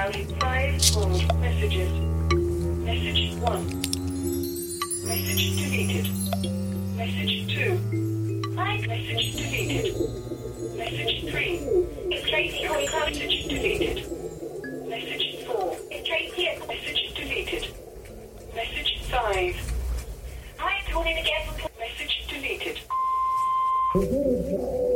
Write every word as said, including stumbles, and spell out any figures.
have five old messages. Message one. Message deleted. Message two. Hi, message deleted. Message three. It's Tracy on message deleted. Message four. It's Tracy at message deleted. Message five. Hi, calling again. Message deleted.